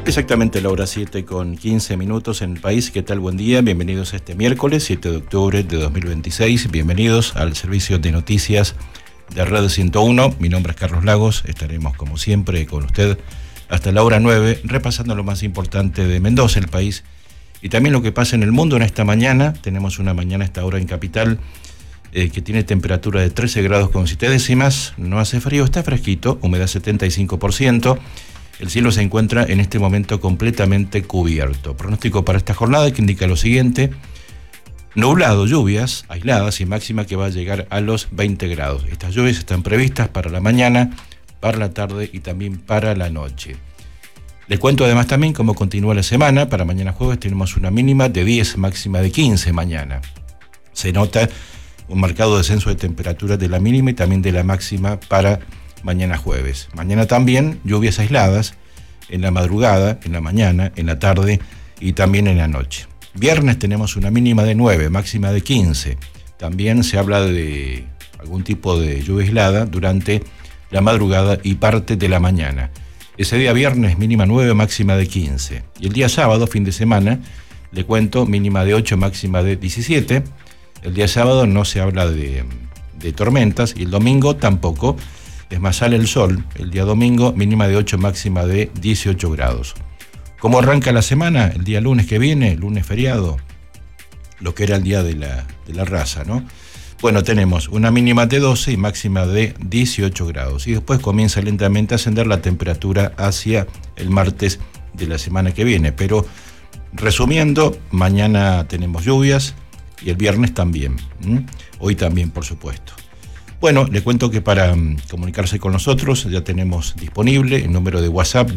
Exactamente la hora 7 con 15 minutos en el país. ¿Qué tal? Buen día. Bienvenidos a este miércoles 7 de octubre de 2026. Bienvenidos al servicio de noticias de Radio 101. Mi nombre es Carlos Lagos. Estaremos como siempre con usted hasta la hora 9, repasando lo más importante de Mendoza, el país, y también lo que pasa en el mundo en esta mañana. Tenemos una mañana a esta hora en Capital que tiene temperatura de 13 grados con 7 décimas. No hace frío, está fresquito, humedad 75%. El cielo se encuentra en este momento completamente cubierto. Pronóstico para esta jornada que indica lo siguiente: nublado, lluvias aisladas y máxima que va a llegar a los 20 grados. Estas lluvias están previstas para la mañana, para la tarde y también para la noche. Les cuento además también cómo continúa la semana. Para mañana jueves tenemos una mínima de 10, máxima de 15 mañana. Se nota un marcado descenso de temperatura de la mínima y también de la máxima para mañana jueves. Mañana también lluvias aisladas en la madrugada, en la mañana, en la tarde y también en la noche. Viernes tenemos una mínima de 9, máxima de 15. También se habla de algún tipo de lluvia aislada durante la madrugada y parte de la mañana. Ese día viernes mínima 9, máxima de 15. Y el día sábado, fin de semana, le cuento mínima de 8, máxima de 17. El día sábado no se habla de tormentas y el domingo tampoco. Es más, sale el sol el día domingo, mínima de 8, máxima de 18 grados. ¿Cómo arranca la semana? El día lunes que viene, lunes feriado, lo que era el día de la raza, ¿no? Bueno, tenemos una mínima de 12 y máxima de 18 grados. Y después comienza lentamente a ascender la temperatura hacia el martes de la semana que viene. Pero, resumiendo, mañana tenemos lluvias y el viernes también. Hoy también, por supuesto. Bueno, le cuento que para comunicarse con nosotros ya tenemos disponible el número de WhatsApp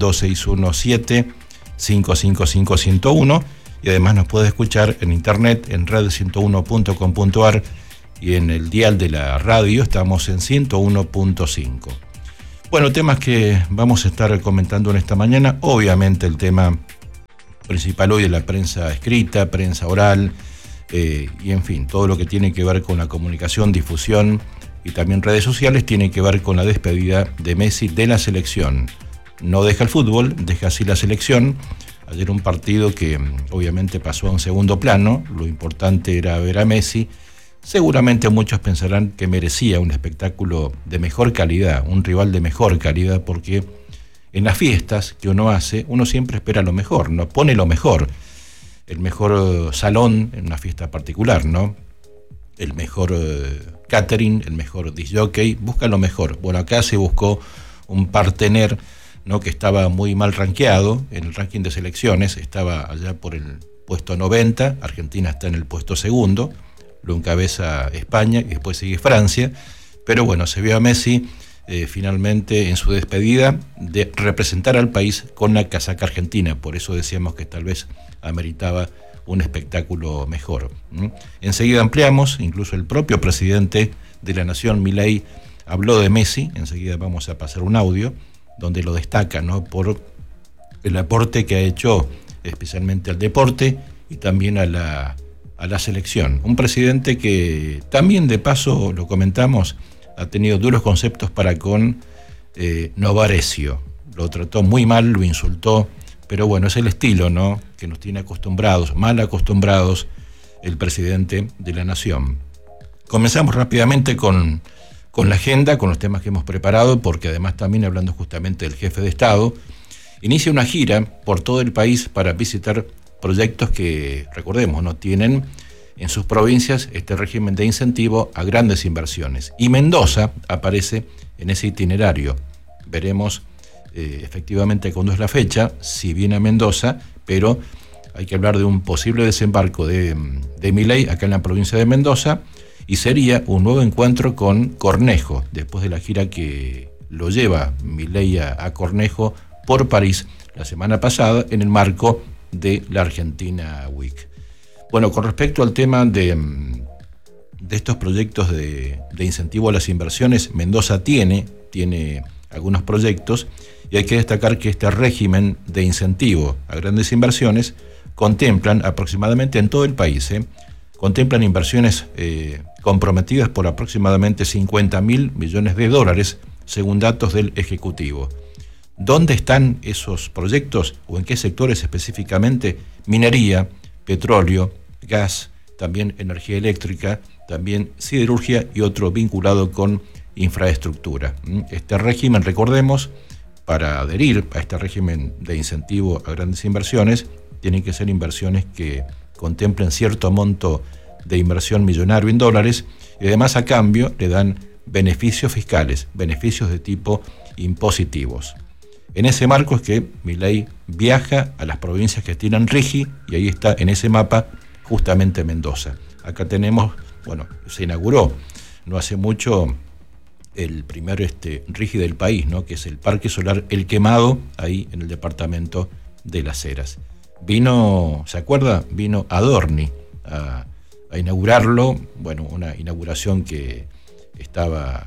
2617-555-101 y además nos puede escuchar en internet en radio101.com.ar y en el dial de la radio estamos en 101.5. Bueno, temas que vamos a estar comentando en esta mañana. Obviamente el tema principal hoy de la prensa escrita, prensa oral y en fin, todo lo que tiene que ver con la comunicación, difusión y también redes sociales tiene que ver con la despedida de Messi de la selección. No deja el fútbol, deja así la selección. Ayer un partido que obviamente pasó a un segundo plano. Lo importante era ver a Messi. Seguramente muchos pensarán que merecía un espectáculo de mejor calidad, un rival de mejor calidad, porque en las fiestas que uno hace, uno siempre espera lo mejor, no pone lo mejor. El mejor salón en una fiesta particular, ¿no? El mejor catering, el mejor disc jockey, busca lo mejor. Bueno, acá se buscó un partener, ¿no?, que estaba muy mal rankeado en el ranking de selecciones, estaba allá por el puesto 90, Argentina está en el puesto segundo, lo encabeza España y después sigue Francia, pero bueno, se vio a Messi finalmente en su despedida de representar al país con la casaca argentina, por eso decíamos que tal vez ameritaba un espectáculo mejor. Enseguida ampliamos, incluso el propio presidente de la Nación, Milei, habló de Messi. Enseguida vamos a pasar un audio donde lo destaca, ¿no?, por el aporte que ha hecho especialmente al deporte y también a la selección. Un presidente que también, de paso, lo comentamos, ha tenido duros conceptos para con Novarecio. Lo trató muy mal, lo insultó. Pero bueno, es el estilo, ¿no?, que nos tiene acostumbrados, mal acostumbrados, el presidente de la Nación. Comenzamos rápidamente con la agenda, con los temas que hemos preparado, porque además también hablando justamente del jefe de Estado, inicia una gira por todo el país para visitar proyectos que, recordemos, no tienen en sus provincias este régimen de incentivo a grandes inversiones. Y Mendoza aparece en ese itinerario. Veremos efectivamente cuándo es la fecha, si viene a Mendoza, pero hay que hablar de un posible desembarco de Milei acá en la provincia de Mendoza, y sería un nuevo encuentro con Cornejo, después de la gira que lo lleva Milei a Cornejo por París la semana pasada en el marco de la Argentina Week. Bueno, con respecto al tema de estos proyectos de incentivo a las inversiones, Mendoza tiene algunos proyectos, y hay que destacar que este régimen de incentivo a grandes inversiones contemplan aproximadamente en todo el país, contemplan inversiones comprometidas por aproximadamente $50.000 millones, según datos del Ejecutivo. ¿Dónde están esos proyectos o en qué sectores específicamente? Minería, petróleo, gas, también energía eléctrica, también siderurgia y otro vinculado con infraestructura. Este régimen, recordemos, para adherir a este régimen de incentivo a grandes inversiones, tienen que ser inversiones que contemplen cierto monto de inversión millonario en dólares y además a cambio le dan beneficios fiscales, beneficios de tipo impositivos. En ese marco es que Milei viaja a las provincias que tienen RIGI y ahí está en ese mapa justamente Mendoza. Acá tenemos, se inauguró no hace mucho el primer RIGI del país, ¿no? Que es el Parque Solar El Quemado, ahí en el departamento de Las Heras. Vino, ¿se acuerda? Vino Adorni a inaugurarlo, una inauguración que estaba,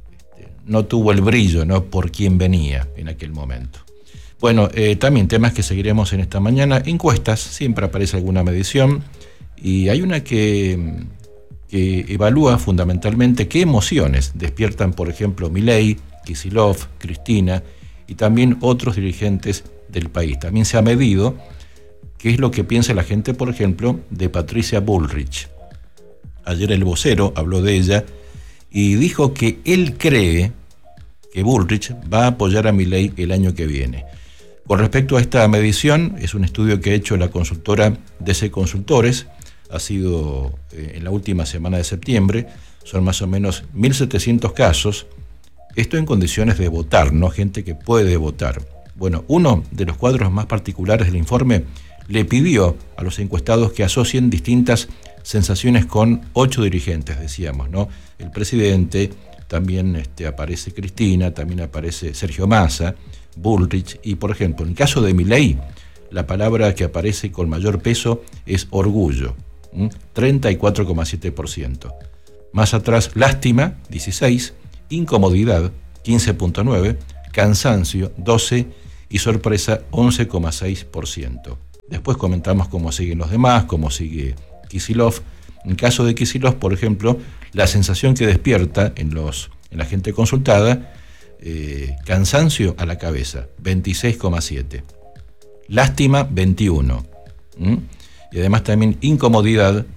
no tuvo el brillo, ¿no? Por quien venía en aquel momento. También temas que seguiremos en esta mañana, encuestas, siempre aparece alguna medición, y hay una que evalúa fundamentalmente qué emociones despiertan, por ejemplo, Milei, Kicillof, Cristina y también otros dirigentes del país. También se ha medido qué es lo que piensa la gente, por ejemplo, de Patricia Bullrich. Ayer el vocero habló de ella y dijo que él cree que Bullrich va a apoyar a Milei el año que viene. Con respecto a esta medición, es un estudio que ha hecho la consultora DC Consultores, ha sido en la última semana de septiembre, son más o menos 1.700 casos, esto en condiciones de votar, no gente que puede votar. Uno de los cuadros más particulares del informe le pidió a los encuestados que asocien distintas sensaciones con 8 dirigentes, decíamos, ¿no? El presidente, también aparece Cristina, también aparece Sergio Massa, Bullrich, y por ejemplo, en el caso de Milei, la palabra que aparece con mayor peso es orgullo, 34,7%. Más atrás, lástima, 16%, incomodidad, 15,9%, cansancio, 12% y sorpresa, 11,6%. Después comentamos cómo siguen los demás, cómo sigue Kicillof. En el caso de Kicillof, por ejemplo, la sensación que despierta en la gente consultada, cansancio a la cabeza, 26,7%. Lástima, 21%. Y además también incomodidad,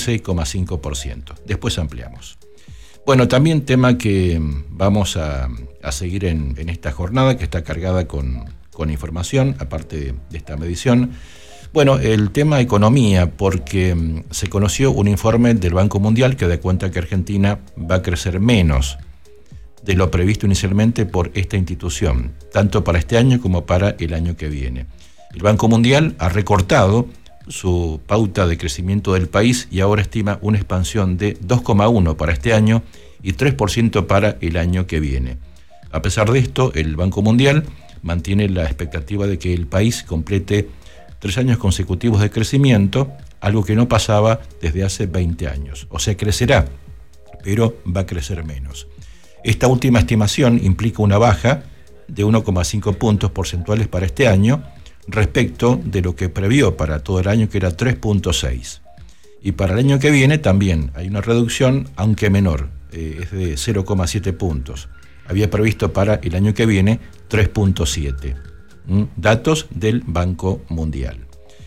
16,5%. Después ampliamos. También tema que vamos a seguir en esta jornada, que está cargada con información, aparte de esta medición. El tema economía, porque se conoció un informe del Banco Mundial que da cuenta que Argentina va a crecer menos de lo previsto inicialmente por esta institución, tanto para este año como para el año que viene. El Banco Mundial ha recortado su pauta de crecimiento del país y ahora estima una expansión de 2,1% para este año y 3% para el año que viene. A pesar de esto, el Banco Mundial mantiene la expectativa de que el país complete 3 años consecutivos de crecimiento, algo que no pasaba desde hace 20 años. O sea, crecerá, pero va a crecer menos. Esta última estimación implica una baja de 1,5 puntos porcentuales para este año respecto de lo que previó para todo el año, que era 3,6. Y para el año que viene también hay una reducción, aunque menor, es de 0,7 puntos. Había previsto para el año que viene 3,7. Datos del Banco Mundial.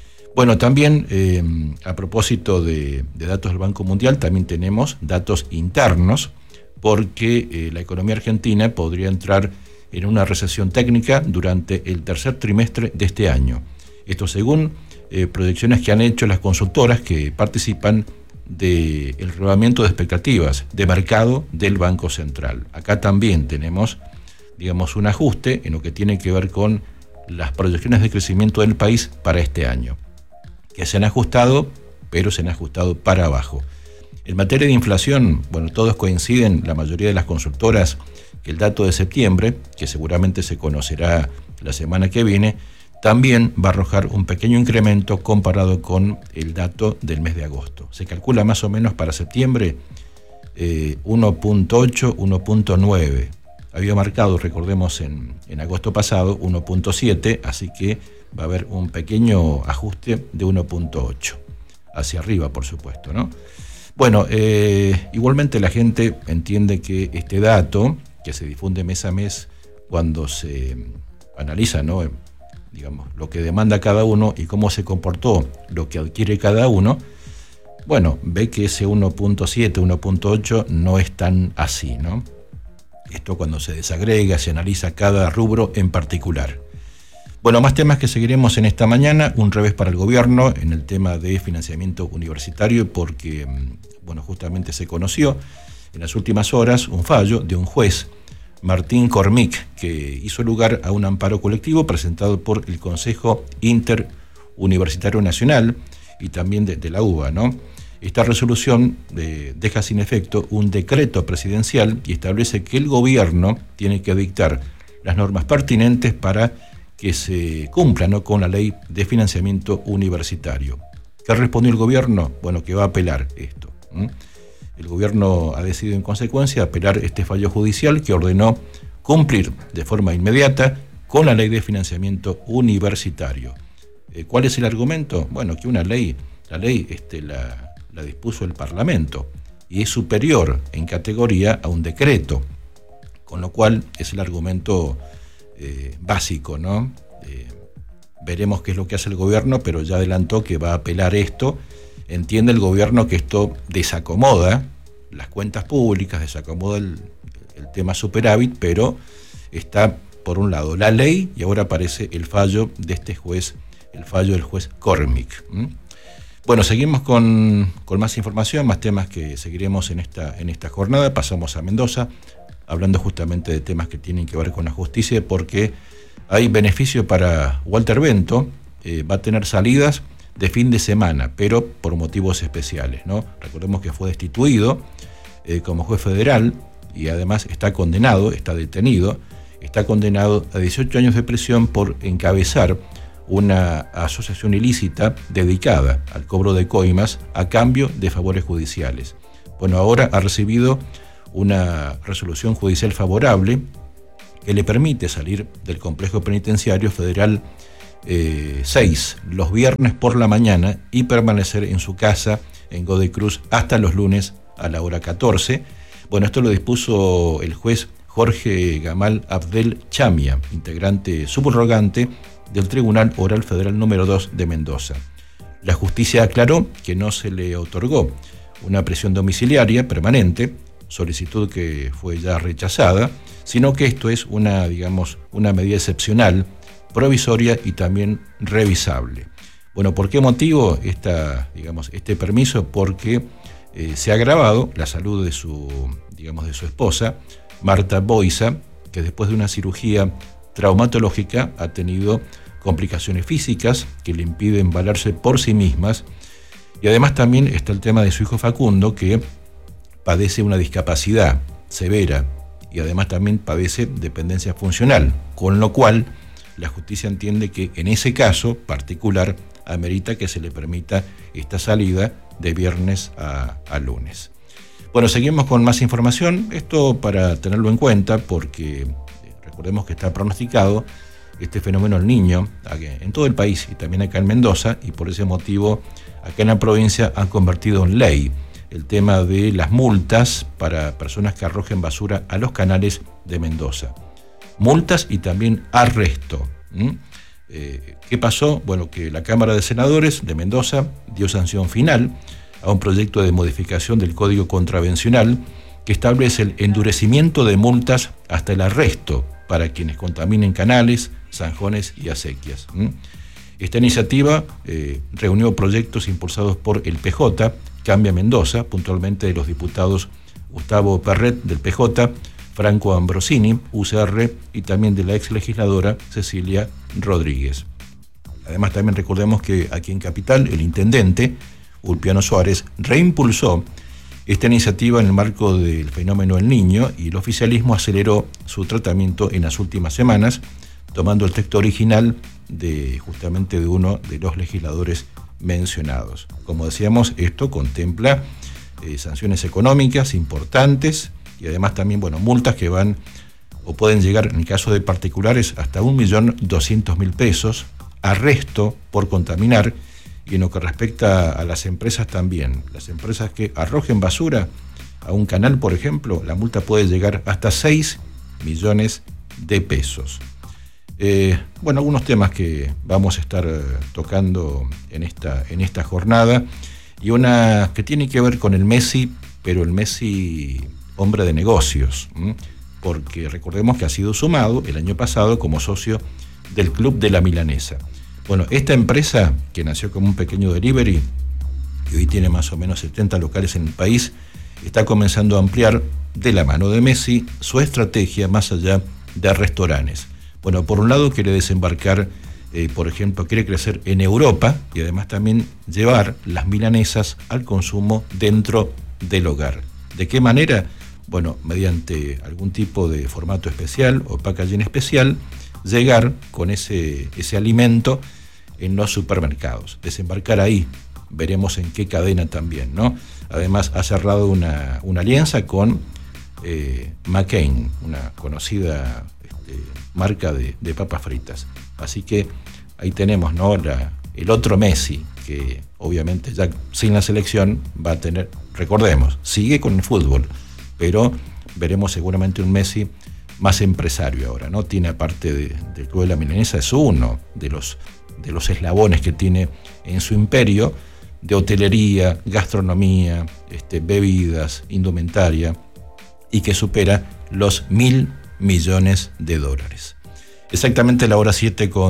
También a propósito de datos del Banco Mundial, también tenemos datos internos, porque la economía argentina podría entrar en una recesión técnica durante el tercer trimestre de este año. Esto según proyecciones que han hecho las consultoras que participan del relevamiento de expectativas de mercado del Banco Central. Acá también tenemos, un ajuste en lo que tiene que ver con las proyecciones de crecimiento del país para este año, que se han ajustado, pero se han ajustado para abajo. En materia de inflación, todos coinciden, la mayoría de las consultoras, que el dato de septiembre, que seguramente se conocerá la semana que viene, también va a arrojar un pequeño incremento comparado con el dato del mes de agosto. Se calcula más o menos para septiembre 1,8, 1,9. Había marcado, recordemos, en agosto pasado 1,7, así que va a haber un pequeño ajuste de 1,8. Hacia arriba, por supuesto, ¿no? Igualmente la gente entiende que este dato, que se difunde mes a mes cuando analiza, ¿no?, digamos, lo que demanda cada uno y cómo se comportó lo que adquiere cada uno, bueno, ve que ese 1.7, 1.8 no es tan así, ¿no? Esto cuando se desagrega, se analiza cada rubro en particular. Bueno, más temas que seguiremos en esta mañana. Un revés para el gobierno en el tema de financiamiento universitario porque, bueno, justamente se conoció en las últimas horas un fallo de un juez, Martín Cormic, que hizo lugar a un amparo colectivo presentado por el Consejo Interuniversitario Nacional y también de la UBA, ¿no? Esta resolución deja sin efecto un decreto presidencial y establece que el gobierno tiene que dictar las normas pertinentes para que se cumpla, ¿no?, con la ley de financiamiento universitario. ¿Qué respondió el gobierno? Bueno, que va a apelar esto. El gobierno ha decidido en consecuencia apelar este fallo judicial que ordenó cumplir de forma inmediata con la ley de financiamiento universitario. ¿Cuál es el argumento? Bueno, que la ley la dispuso el Parlamento y es superior en categoría a un decreto, con lo cual es el argumento básico, ¿no? Veremos qué es lo que hace el gobierno, pero ya adelantó que va a apelar esto. Entiende el gobierno que esto desacomoda las cuentas públicas, desacomoda el tema superávit, pero está por un lado la ley y ahora aparece el fallo de este juez, el fallo del juez Cormic. Bueno, seguimos con más información, más temas que seguiremos en esta jornada. Pasamos a Mendoza, hablando justamente de temas que tienen que ver con la justicia, porque hay beneficio para Walter Bento, va a tener salidas de fin de semana, pero por motivos especiales, ¿no? Recordemos que fue destituido como juez federal y además está detenido, está condenado a 18 años de prisión por encabezar una asociación ilícita dedicada al cobro de coimas a cambio de favores judiciales. Bueno, ahora ha recibido una resolución judicial favorable que le permite salir del complejo penitenciario federal 6 los viernes por la mañana y permanecer en su casa en Godoy Cruz hasta los lunes a la hora 14. Bueno, esto lo dispuso el juez Jorge Gamal Abdel Chamia, integrante subrogante del Tribunal Oral Federal número 2 de Mendoza. La justicia aclaró que no se le otorgó una prisión domiciliaria permanente, solicitud que fue ya rechazada, sino que esto es una medida excepcional, provisoria y también revisable. Bueno, ¿por qué motivo este permiso? Porque se ha agravado la salud de su esposa, Marta Boisa, que después de una cirugía traumatológica ha tenido complicaciones físicas que le impiden valerse por sí mismas, y además también está el tema de su hijo Facundo, que padece una discapacidad severa y además también padece dependencia funcional, con lo cual la justicia entiende que en ese caso particular amerita que se le permita esta salida de viernes a lunes. Bueno, seguimos con más información, esto para tenerlo en cuenta porque recordemos que está pronosticado este fenómeno El Niño en todo el país y también acá en Mendoza, y por ese motivo acá en la provincia han convertido en ley el tema de las multas para personas que arrojen basura a los canales de Mendoza. Multas y también arresto. ¿Qué pasó? Bueno, que la Cámara de Senadores de Mendoza dio sanción final a un proyecto de modificación del Código Contravencional que establece el endurecimiento de multas hasta el arresto para quienes contaminen canales, zanjones y acequias. Esta iniciativa reunió proyectos impulsados por el PJ, Cambia Mendoza, puntualmente de los diputados Gustavo Perret del PJ, Franco Ambrosini, UCR, y también de la ex legisladora Cecilia Rodríguez. Además, también recordemos que aquí en Capital, el intendente Ulpiano Suárez reimpulsó esta iniciativa en el marco del fenómeno El Niño, y el oficialismo aceleró su tratamiento en las últimas semanas, tomando el texto original justamente de uno de los legisladores mencionados. Como decíamos, esto contempla sanciones económicas importantes y además también, multas que van o pueden llegar, en el caso de particulares, hasta 1.200.000 pesos, arresto por contaminar, y en lo que respecta a las empresas también. Las empresas que arrojen basura a un canal, por ejemplo, la multa puede llegar hasta 6 millones de pesos. Bueno, algunos temas que vamos a estar tocando en esta jornada, y una que tiene que ver con el Messi, pero el Messi hombre de negocios, porque recordemos que ha sido sumado el año pasado como socio del Club de la Milanesa. Bueno, esta empresa, que nació como un pequeño delivery y hoy tiene más o menos 70 locales en el país, está comenzando a ampliar, de la mano de Messi, su estrategia más allá de restaurantes. Bueno, por un lado quiere desembarcar, por ejemplo, quiere crecer en Europa y además también llevar las milanesas al consumo dentro del hogar. ¿De qué manera? Bueno, mediante algún tipo de formato especial o packaging especial, llegar con ese alimento en los supermercados, desembarcar ahí. Veremos en qué cadena también, ¿no? Además ha cerrado una alianza con McCain, una conocida marca de papas fritas. Así que ahí tenemos, ¿no? El otro Messi, que obviamente ya sin la selección va a tener, recordemos, sigue con el fútbol, pero veremos seguramente un Messi más empresario ahora, ¿no? Tiene, aparte del Club de la Milanesa, es uno de los eslabones que tiene en su imperio de hotelería, gastronomía, bebidas, indumentaria, y que supera los 1.000 millones de dólares. Exactamente a la hora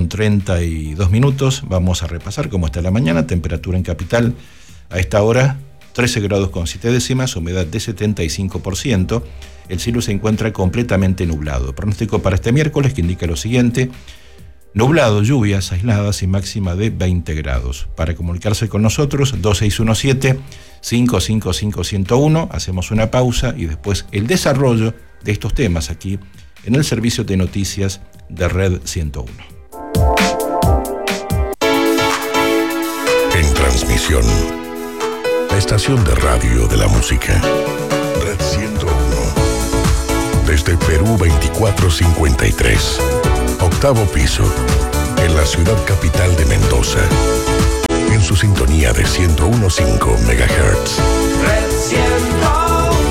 7:32. Vamos a repasar cómo está la mañana. Temperatura en capital a esta hora 13 grados con 7 décimas, humedad de 75%. El cielo se encuentra completamente nublado. Pronóstico para este miércoles, que indica lo siguiente: nublado, lluvias aisladas y máxima de 20 grados. Para comunicarse con nosotros, 2617-555101. Hacemos una pausa y después el desarrollo de estos temas aquí en el servicio de noticias de Red 101. En transmisión, la estación de radio de la música. Red 101. Desde Perú 2453. Octavo piso. En la ciudad capital de Mendoza. En su sintonía de 101.5 MHz. Red 101.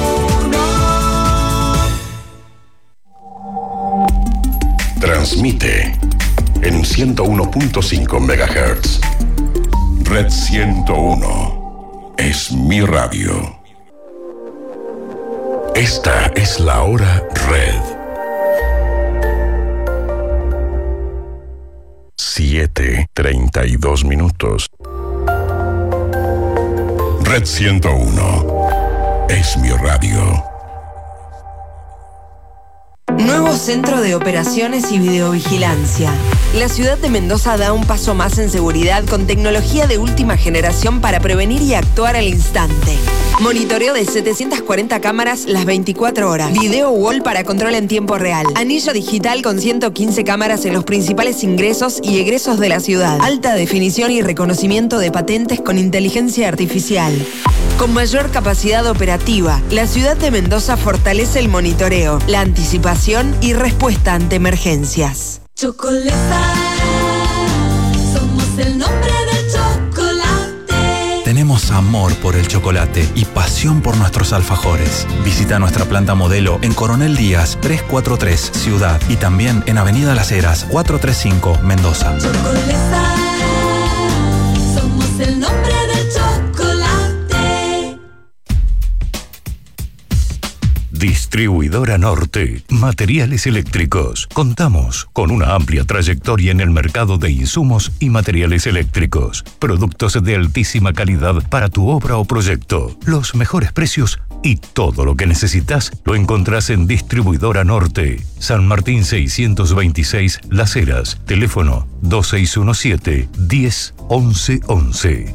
Transmite en 101.5 MHz. Red 101 es mi radio. Esta es la hora Red. 7:32. Red 101 es mi radio. Nuevo Centro de Operaciones y Videovigilancia. La ciudad de Mendoza da un paso más en seguridad con tecnología de última generación para prevenir y actuar al instante. Monitoreo de 740 cámaras las 24 horas. Video wall para control en tiempo real. Anillo digital con 115 cámaras en los principales ingresos y egresos de la ciudad. Alta definición y reconocimiento de patentes con inteligencia artificial. Con mayor capacidad operativa, la ciudad de Mendoza fortalece el monitoreo, la anticipación y respuesta ante emergencias. Chocolata, somos el nombre del chocolate. Tenemos amor por el chocolate y pasión por nuestros alfajores. Visita nuestra planta modelo en Coronel Díaz 343, Ciudad, y también en Avenida Las Heras 435, Mendoza. Chocolata, somos el nombre del chocolate. Distribuidora Norte, materiales eléctricos. Contamos con una amplia trayectoria en el mercado de insumos y materiales eléctricos. Productos de altísima calidad para tu obra o proyecto. Los mejores precios y todo lo que necesitas lo encontrás en Distribuidora Norte. San Martín 626, Las Heras. Teléfono 2617-101111.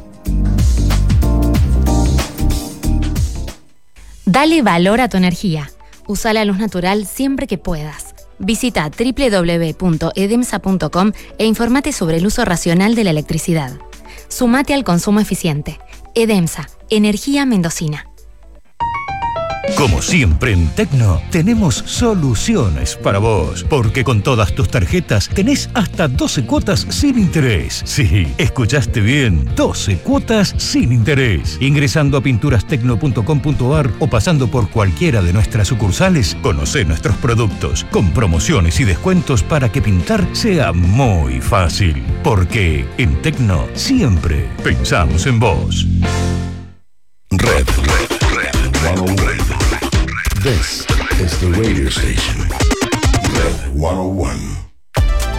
Dale valor a tu energía. Usa la luz natural siempre que puedas. Visita www.edemsa.com e informate sobre el uso racional de la electricidad. Sumate al consumo eficiente. Edemsa, energía mendocina. Como siempre en Tecno, tenemos soluciones para vos, porque con todas tus tarjetas tenés hasta 12 cuotas sin interés. Sí, escuchaste bien, 12 cuotas sin interés. Ingresando a pinturastecno.com.ar o pasando por cualquiera de nuestras sucursales, conocé nuestros productos con promociones y descuentos para que pintar sea muy fácil. Porque en Tecno siempre pensamos en vos. Red 101. This is the radio station. Red 101.